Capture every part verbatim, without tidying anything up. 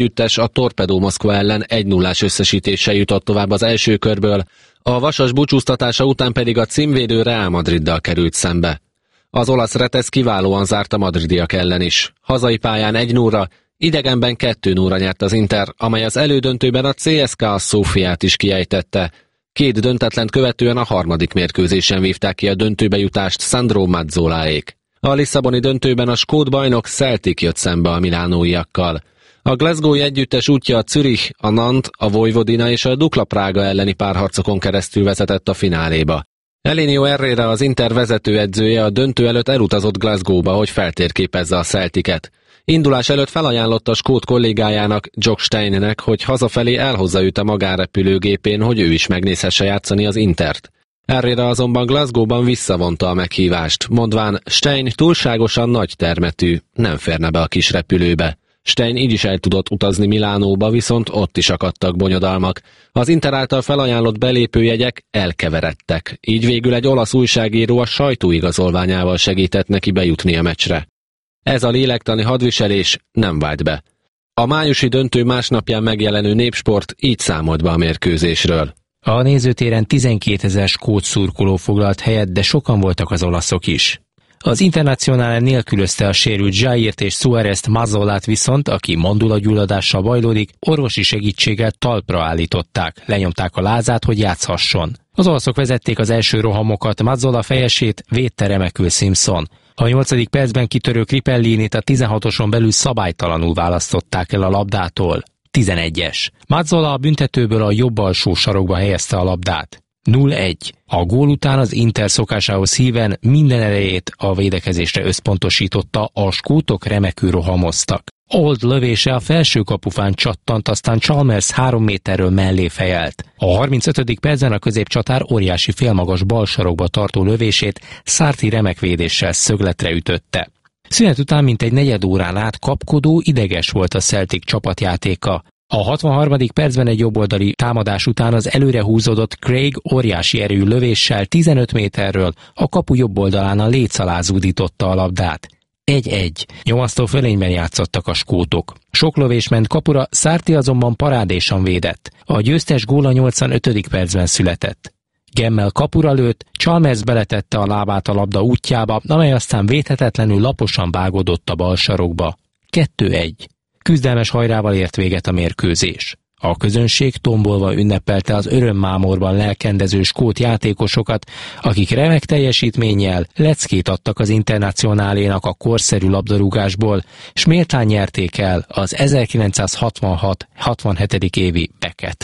együttes a Torpedo Moszkva ellen egy nullás összesítéssel jutott tovább az első körből, a vasas búcsúztatása után pedig a címvédő Real Madriddal került szembe. Az olasz Retesz kiválóan zárt a madridiak ellen is. Hazai pályán egy nullra, idegenben kettő nullra nyert az Inter, amely az elődöntőben a cé es ká a Szófiát is kiejtette. Két döntetlent követően a harmadik mérkőzésen vívták ki a döntőbe jutást Sandro Mazzoláék. A lisszaboni döntőben a skót bajnok Celtic jött szembe a milánóiakkal. A glasgowi együttes útja a Zürich, a Nantes, a Vojvodina és a Dukla Prága elleni párharcokon keresztül vezetett a fináléba. Elinio Herrera, az Inter vezetőedzője a döntő előtt elutazott Glasgowba, hogy feltérképezze a Celticet. Indulás előtt felajánlotta a skót kollégájának, Jock Steinnek, hogy hazafelé elhozza őt a magánrepülőgépén, hogy ő is megnézhesse játszani az Intert. Herrera azonban Glasgowban visszavonta a meghívást, mondván Stein túlságosan nagy termetű, nem férne be a kis repülőbe. Stein így is el tudott utazni Milánóba, viszont ott is akadtak bonyodalmak. Az Inter által felajánlott belépőjegyek elkeveredtek, így végül egy olasz újságíró a sajtóigazolványával segített neki bejutni a meccsre. Ez a lélektani hadviselés nem vált be. A májusi döntő másnapján megjelenő Népsport így számolt be a mérkőzésről. A nézőtéren tizenkétezer skót szurkoló foglalt helyet, de sokan voltak az olaszok is. Az Internacionálé nélkülözte a sérült Jairt és Suárezt, Mazzolát viszont, aki mandulagyulladással bajlódik, orvosi segítséggel talpra állították, lenyomták a lázát, hogy játszhasson. Az olaszok vezették az első rohamokat, Mazzola fejesét védte remekül Simpson. A nyolcadik percben kitörő Cripellinit a tizenhatoson belül szabálytalanul választották el a labdától. tizenegyes. Mazzola a büntetőből a jobb alsó sarokba helyezte a labdát. nulla egy. A gól után az Inter szokásához híven minden erejét a védekezésre összpontosította, a skótok remekül rohamoztak. Old lövése a felső kapufán csattant, aztán Chalmers három méterről mellé fejelt. A harmincötödik percben a középcsatár óriási félmagas bal sarokba tartó lövését Sarti remek védéssel szögletre ütötte. Szünet után mintegy negyed órán át kapkodó, ideges volt a Celtic csapatjátéka. A hatvanharmadik percben egy jobboldali támadás után az előre húzódott Craig óriási erőű lövéssel tizenöt méterről a kapu jobb oldalán a léc alá zúdította a labdát. egy egy. Nyomasztó fölényben játszottak a skótok. Sok lövés ment kapura, Sarti azonban parádésan védett. A győztes gól a nyolcvanötödik percben született. Gemmel kapura lőtt, Chalmers beletette a lábát a labda útjába, amely aztán védhetetlenül laposan vágódott a bal sarokba. kettő egy. Küzdelmes hajrával ért véget a mérkőzés. A közönség tombolva ünnepelte az örömmámorban lelkendező skót játékosokat, akik remek teljesítménnyel leckét adtak az Internacionálénak a korszerű labdarúgásból, s méltán nyerték el az ezerkilencszázhatvanhat hatvanhetedik évi Becket.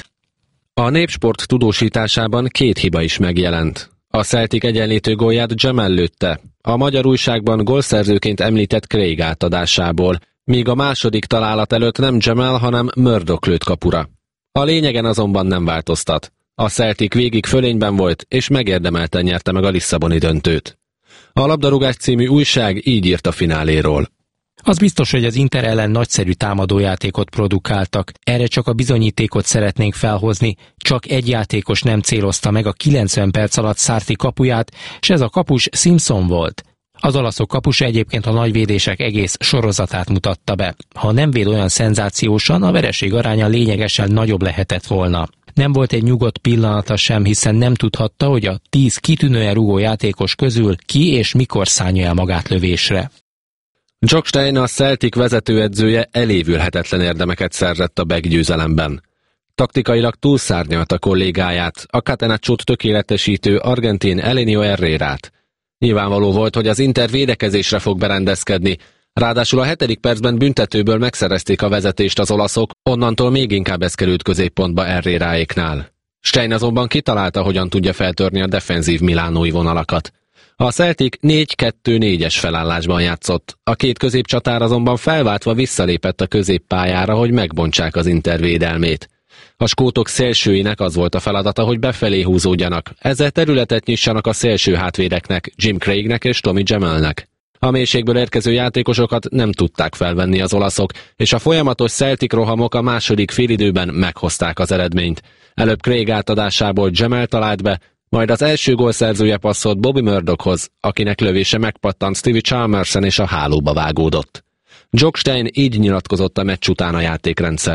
A Népsport tudósításában két hiba is megjelent. A Celtic egyenlítő gólját Jamal lőtte, a magyar újságban gólszerzőként említett Craig átadásából, míg a második találat előtt nem Jamal, hanem Murdoch lőtt kapura. A lényegen azonban nem változtat. A Celtic végig fölényben volt, és megérdemelten nyerte meg a lisszaboni döntőt. A Labdarúgás című újság így írt a fináléról. Az biztos, hogy az Inter ellen nagyszerű támadójátékot produkáltak. Erre csak a bizonyítékot szeretnénk felhozni. Csak egy játékos nem célozta meg a kilencven perc alatt Sarti kapuját, és ez a kapus Simpson volt. Az olaszok kapusa egyébként a nagyvédések egész sorozatát mutatta be. Ha nem véd olyan szenzációsan, a vereség aránya lényegesen nagyobb lehetett volna. Nem volt egy nyugodt pillanata sem, hiszen nem tudhatta, hogy a tíz kitűnően rugó játékos közül ki és mikor szánja el magát lövésre. Jock Stein, a Celtic vezetőedzője elévülhetetlen érdemeket szerzett a Beck győzelemben. Taktikailag túlszárnyalt a kollégáját, a Catenaccót tökéletesítő argentin Elinio Herrerát. Nyilvánvaló volt, hogy az Inter védekezésre fog berendezkedni, ráadásul a hetedik percben büntetőből megszerezték a vezetést az olaszok, onnantól még inkább ez került középpontba Herreráéknál. Stein azonban kitalálta, hogyan tudja feltörni a defenzív milánói vonalakat. A Celtic négy kettő négyes felállásban játszott, a két középcsatár azonban felváltva visszalépett a középpályára, hogy megbontsák az Inter védelmét. A skótok szélsőinek az volt a feladata, hogy befelé húzódjanak, ezzel területet nyissanak a szélső hátvédeknek, Jim Craignek és Tommy Jamalnek. A mélységből érkező játékosokat nem tudták felvenni az olaszok, és a folyamatos Celtic rohamok a második félidőben meghozták az eredményt. Előbb Craig átadásából Jamal talált be, majd az első gólszerzője passzolt Bobby Murdochhoz, akinek lövése megpattant Stevie Chalmersen és a hálóba vágódott. Jock Stein így nyilatkozott a meccs után a játékrendszer.